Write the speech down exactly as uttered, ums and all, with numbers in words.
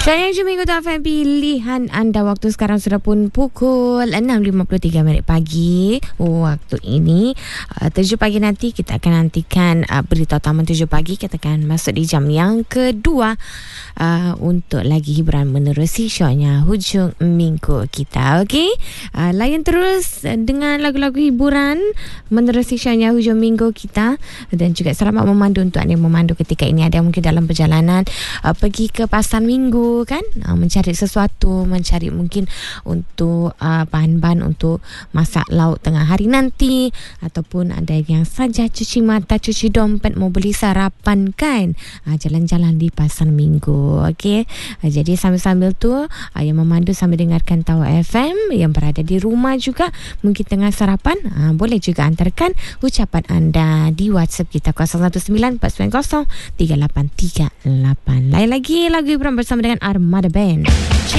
Saya Juminggu F M, pilihan anda. Waktu sekarang sudah pun pukul enam lima puluh tiga minit pagi. Waktu ini uh, tujuh pagi nanti kita akan nantikan uh, berita utama tujuh pagi. Kita akan masuk di jam yang kedua uh, untuk lagi hiburan menerusi shownya hujung minggu kita. Okey, uh, layan terus dengan lagu-lagu hiburan menerusi shownya hujung minggu kita. Dan juga selamat memandu untuk anda yang memandu ketika ini. Ada yang mungkin dalam perjalanan uh, pergi ke pasar minggu kan, uh, mencari sesuatu, mencari mungkin untuk uh, bahan-bahan untuk masak lauk tengah hari nanti, ataupun ada yang saja cuci mata, cuci dompet, mau beli sarapan kan, uh, jalan-jalan di pasar minggu. Okey, uh, jadi sambil-sambil tu uh, yang memandu sambil dengarkan Tawa F M, yang berada di rumah juga mungkin tengah sarapan, uh, boleh juga antarkan ucapan anda di WhatsApp kita kosong satu sembilan empat sembilan kosong tiga lapan tiga lapan. Lain lagi lagu hiburan bersama dengan Armada Band.